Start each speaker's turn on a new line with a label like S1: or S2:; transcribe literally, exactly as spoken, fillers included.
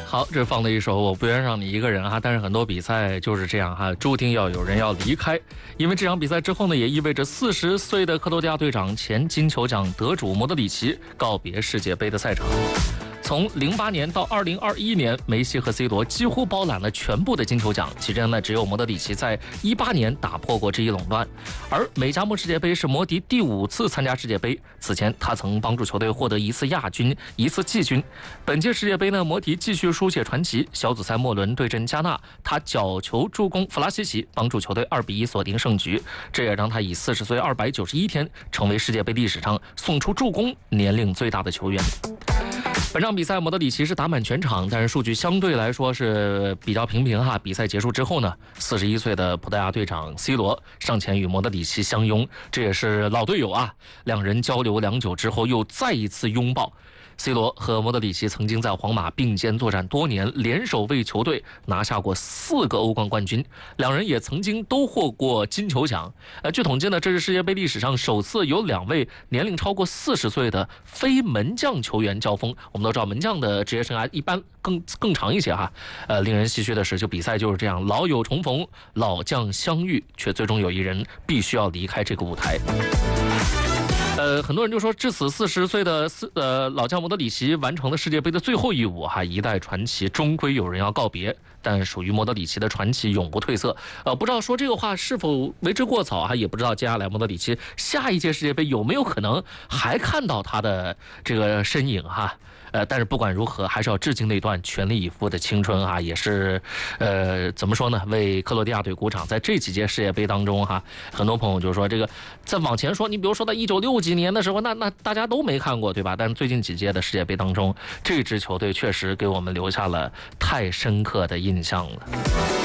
S1: 好，这放的一首《我不愿让你一个人》哈，但是很多比赛就是这样哈，注定要有人要离开。因为这场比赛之后呢，也意味着四十岁的克罗地亚队长、前金球奖得主莫德里奇告别世界杯的赛场。从零八年到二零二一年，梅西和 C 罗几乎包揽了全部的金球奖，其中呢，只有莫德里奇在一八年打破过这一垄断。而美加墨世界杯是摩迪第五次参加世界杯，此前他曾帮助球队获得一次亚军、一次季军。本届世界杯呢，摩迪继续书写传奇，小组赛末轮对阵加纳，他角球助攻弗拉西奇，帮助球队二比一锁定胜局，这也让他以四十岁二百九十一天成为世界杯历史上送出助攻年龄最大的球员。本场比赛莫德里奇是打满全场，但是数据相对来说是比较平平哈。比赛结束之后呢，四十一岁的葡萄牙队长 C 罗上前与莫德里奇相拥，这也是老队友啊。两人交流良久之后，又再一次拥抱。C 罗和莫德里奇曾经在皇马并肩作战多年，联手为球队拿下过四个欧冠冠军。两人也曾经都获过金球奖。呃，据统计呢，这是世界杯历史上首次有两位年龄超过四十岁的非门将球员交锋。我们都知道门将的职业生涯一般更更长一些哈。呃，令人唏嘘的是，就比赛就是这样，老友重逢，老将相遇，却最终有一人必须要离开这个舞台。呃，很多人就说，至此四十岁的四呃老将莫德里奇完成了世界杯的最后一舞哈，一代传奇终归有人要告别，但属于莫德里奇的传奇永不褪色。呃，不知道说这个话是否为之过早哈，也不知道接下来莫德里奇下一届世界杯有没有可能还看到他的这个身影哈。呃，但是不管如何，还是要致敬那段全力以赴的青春啊，也是，呃，怎么说呢？为克罗地亚队鼓掌。在这几届世界杯当中哈，很多朋友就说这个，再往前说，你比如说到一九六几年的时候，那那大家都没看过，对吧？但是最近几届的世界杯当中，这支球队确实给我们留下了太深刻的印象了。